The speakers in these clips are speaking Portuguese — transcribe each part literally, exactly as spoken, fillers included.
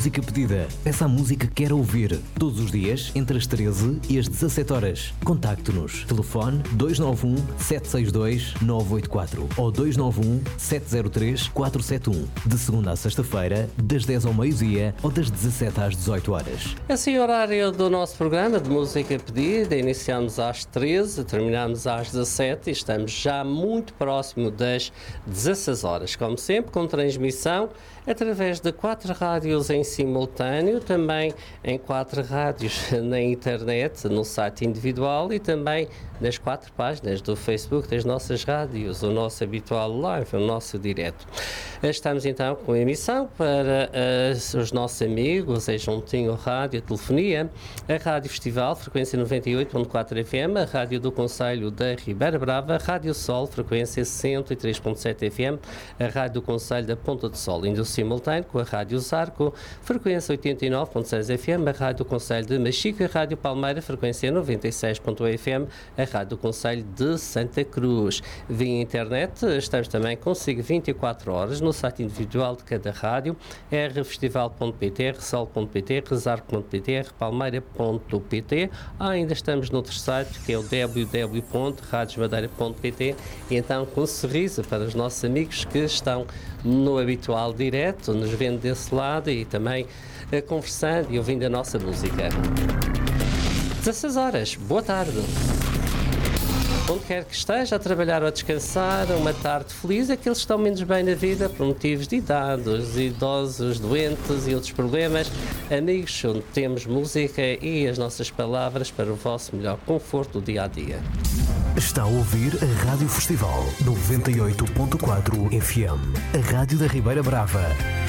música pedida. Peça a música que quer ouvir. Todos os dias, entre as treze e as dezassete horas. Contacte-nos. Telefone dois nove um, sete seis dois, nove oito quatro ou dois nove um, sete zero três, quatro sete um. De segunda a sexta-feira, das dez ao meio-dia ou das dezassete às dezoito horas. Esse é o horário do nosso programa de música pedida. Iniciamos às treze, terminamos às dezassete e estamos já muito próximo das dezasseis horas. Como sempre, com transmissão através de quatro rádios em simultâneo, também em quatro rádios na internet, no site individual e também nas quatro páginas do Facebook das nossas rádios, o nosso habitual live, o nosso direto. Estamos então com a emissão para uh, os nossos amigos, a Juntinho Rádio, a Telefonia, a Rádio Festival, frequência noventa e oito ponto quatro F M, a Rádio do Concelho da Ribeira Brava, a Rádio Sol, frequência cento e três ponto sete F M, a Rádio do Concelho da Ponta do Sol, indo simultâneo com a Rádio Zarco, frequência oitenta e nove ponto seis F M, a Rádio do Concelho de Machico, a Rádio Palmeira, frequência noventa e seis ponto um F M, a Rádio do Concelho de Santa Cruz. Via internet, estamos também consigo vinte e quatro horas no site individual de cada rádio, r festival ponto p t, r sol ponto p t, rezarco ponto p t, r palmeira ponto p t. Ah, ainda estamos no outro site, que é o w w w ponto radios madeira ponto p t, e então com um sorriso para os nossos amigos que estão no habitual direto, nos vendo desse lado e também uh, conversando e ouvindo a nossa música. dezasseis horas, boa tarde. Onde quer que esteja, a trabalhar ou a descansar, uma tarde feliz, aqueles que estão menos bem na vida por motivos de idade, os idosos, doentes e outros problemas. Amigos, onde temos música e as nossas palavras para o vosso melhor conforto do dia a dia. Está a ouvir a Rádio Festival noventa e oito ponto quatro F M, a Rádio da Ribeira Brava.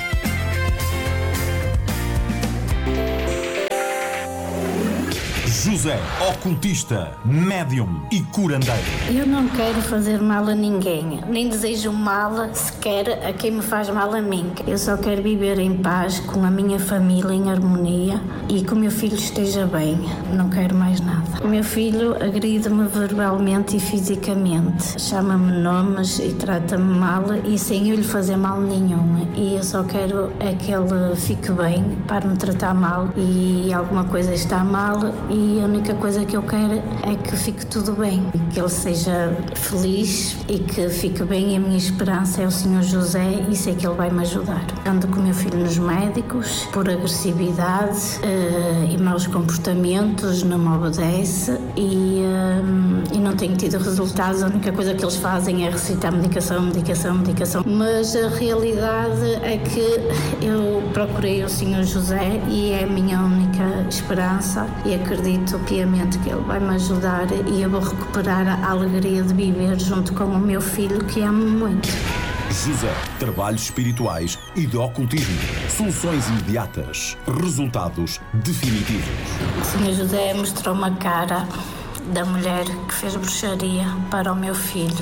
José, ocultista, médium e curandeiro. Eu não quero fazer mal a ninguém, nem desejo mal sequer a quem me faz mal a mim. Eu só quero viver em paz com a minha família, em harmonia, e que o meu filho esteja bem. Não quero mais nada. O meu filho agride-me verbalmente e fisicamente, chama-me nomes e trata-me mal, e sem eu lhe fazer mal nenhum. E eu só quero é que ele fique bem, para me tratar mal, e alguma coisa está mal, e a única coisa que eu quero é que fique tudo bem, que ele seja feliz e que fique bem. E a minha esperança é o senhor José, e sei que ele vai me ajudar. Ando com o meu filho nos médicos por agressividade uh, e maus comportamentos, não me obedece e, uh, e não tenho tido resultados. A única coisa que eles fazem é recitar medicação, medicação, medicação. Mas a realidade é que eu procurei o senhor José e é a minha única esperança, e acredito piamente que ele vai me ajudar e eu vou recuperar a alegria de viver junto com o meu filho, que amo muito. José, trabalhos espirituais e de ocultismo. Soluções imediatas. Resultados definitivos. O senhor José mostrou uma cara da mulher que fez bruxaria para o meu filho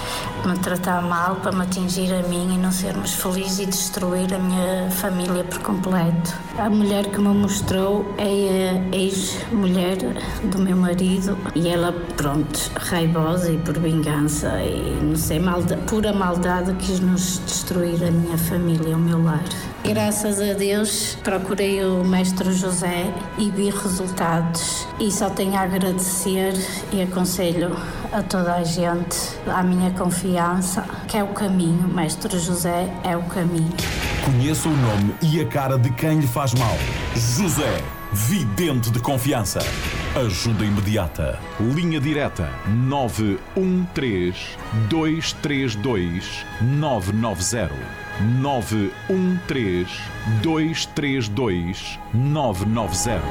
me tratar mal, para me atingir a mim e não sermos felizes e destruir a minha família por completo. A mulher que me mostrou é a ex-mulher do meu marido, e ela, pronto, raivosa e por vingança e não sei, malda, pura maldade, quis nos destruir a minha família, o meu lar. Graças a Deus procurei o mestre José e vi resultados, e só tenho a agradecer e aconselho a toda a gente, à minha confiança, que é o caminho. Mestre José é o caminho. Conheça o nome e a cara de quem lhe faz mal. José, vidente de confiança. Ajuda imediata. Linha direta nove um três, dois três dois, nove nove zero. nove um três, dois três dois, nove nove zero.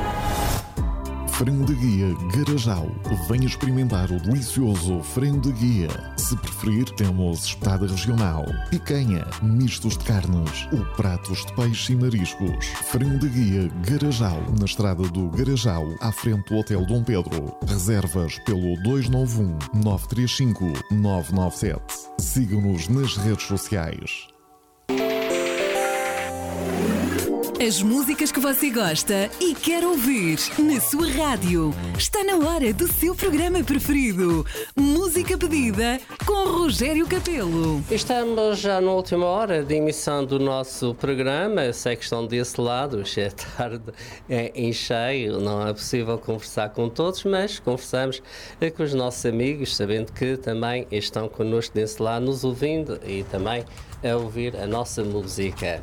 Frango de guia Garajal. Venha experimentar o delicioso frango de guia. Se preferir, temos espetada regional, picanha, mistos de carnes ou pratos de peixe e mariscos. Frango de guia Garajal, na estrada do Garajal, à frente do Hotel Dom Pedro. Reservas pelo dois nove um, nove três cinco, nove nove sete. Sigam-nos nas redes sociais. As músicas que você gosta e quer ouvir na sua rádio. Está na hora do seu programa preferido. Música Pedida com Rogério Capelo. Estamos já na última hora de emissão do nosso programa. Eu sei que estão desse lado, já é tarde, é em cheio, não é possível conversar com todos, mas conversamos com os nossos amigos, sabendo que também estão connosco desse lado, nos ouvindo e também a ouvir a nossa música.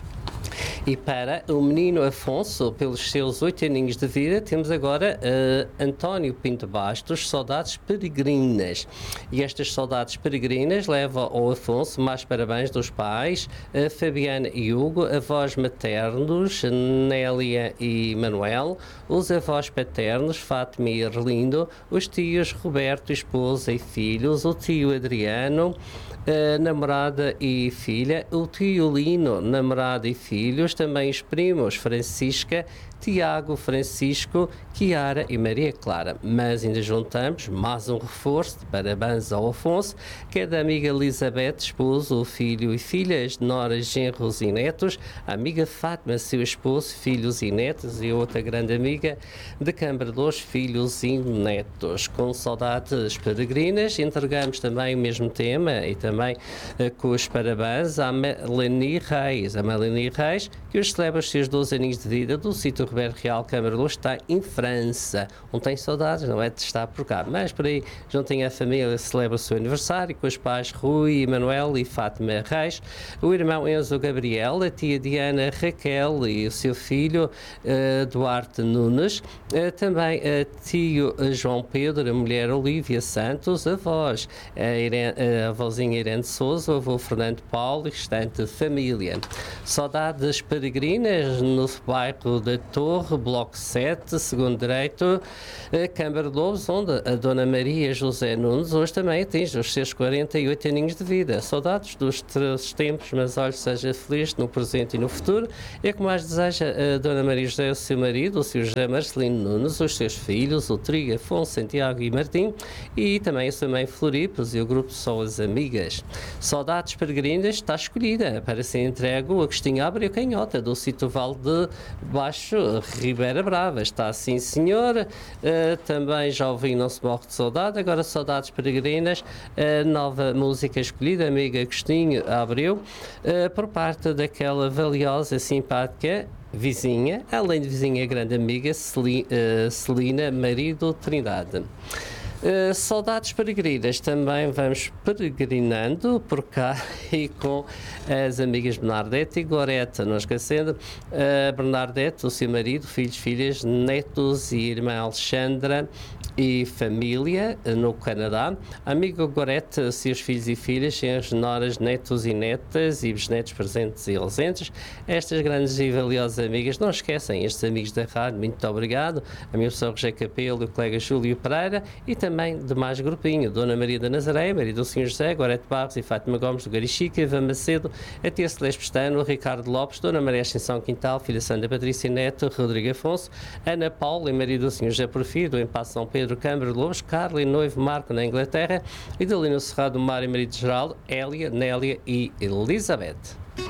E para o menino Afonso, pelos seus oito aninhos de vida, temos agora uh, António Pinto Bastos, Saudades Peregrinas. E estas saudades peregrinas levam ao Afonso mais parabéns dos pais, uh, Fabiana e Hugo, avós maternos, Nélia e Manuel, os avós paternos, Fátima e Erlindo, os tios Roberto, esposa e filhos, o tio Adriano, Uh, namorada e filha, o tio Lino, namorada e filhos, também os primos Francisca, Tiago, Francisco, Chiara e Maria Clara. Mas ainda juntamos mais um reforço de parabéns ao Afonso, que é da amiga Elizabeth, esposo, filho e filhas, noras, genros e netos, a amiga Fátima, seu esposo, filhos e netos, e outra grande amiga de Câmara dos filhos e netos. Com saudades peregrinas, entregamos também o mesmo tema e também uh, com os parabéns à Melanie Reis. A Melanie Reis, que hoje celebra os seus doze aninhos de vida do sítio Roberto Real Câmara Luz, está em França. Não tem saudades, não é de estar por cá, mas por aí juntem a família, celebra o seu aniversário com os pais Rui, Manuel e Fátima Reis, o irmão Enzo Gabriel, a tia Diana Raquel e o seu filho uh, Duarte Nunes, uh, também a tio João Pedro, a mulher Olívia Santos, a avós, a, Irene, a avózinha Irene Souza, o avô Fernando Paulo e restante família. Saudades peregrinas no bairro da Torre, Bloco sete, segundo direito, Câmara de Lobos, onde a Dona Maria José Nunes hoje também atinge os seus quarenta e oito aninhos de vida. Saudades dos três tempos, mas olha, seja feliz no presente e no futuro. É que mais deseja a Dona Maria José, o seu marido, o seu José Marcelino Nunes, os seus filhos, o trio Afonso, Santiago e Martim, e também a sua mãe Floripos e o grupo Só as Amigas. Saudades peregrinas está escolhida para ser entregue o Agostinho Abreu Canhota, do sítio Vale de Baixo, Ribeira Brava. Está assim, senhora. Uh, também já ouvi Não Se Morre de Saudade. Agora Saudades Peregrinas, uh, nova música escolhida, amiga Agostinho Abreu, uh, por parte daquela valiosa, simpática vizinha, além de vizinha, grande amiga Celi, uh, Celina Marido Trindade. Uh, saudades peregrinas, também vamos peregrinando por cá e com as amigas Bernadette e Gorete, não esquecendo uh, Bernadette, o seu marido, filhos, filhas, netos e irmã Alexandra e família no Canadá. Amigo Gorete, seus filhos e filhas, senhores, noras, netos e netas e bisnetos presentes e ausentes. Estas grandes e valiosas amigas, não esquecem, estes amigos da rádio, muito obrigado. A minha pessoa Rogério Capelo, o colega Júlio Pereira e também de mais grupinho, Dona Maria da Nazaré, Maria do senhor José, Gorete Barros e Fátima Gomes do Garichica, Ivan Macedo, a tia Celeste Pestano, Ricardo Lopes, Dona Maria Ascensão Quintal, filha Sandra Patrícia Neto, Rodrigo Afonso, Ana Paula e Maria do senhor José Porfírio, do Empasse São Pedro, Câmara de Lobos, Carla e noivo Marco na Inglaterra, e Dalino Serrado, Mário e marido Geraldo, Hélia, Nélia e Elizabeth.